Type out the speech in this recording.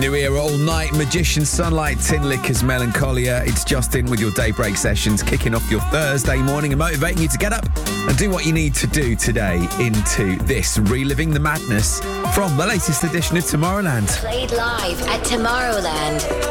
New Era all night, Magician, Sunlight, Tin Liquors, Melancholia. It's Justin with your Daybreak sessions, kicking off your Thursday morning and motivating you to get up and do what you need to do today into this Reliving the Madness from the latest edition of Tomorrowland. Played live at Tomorrowland.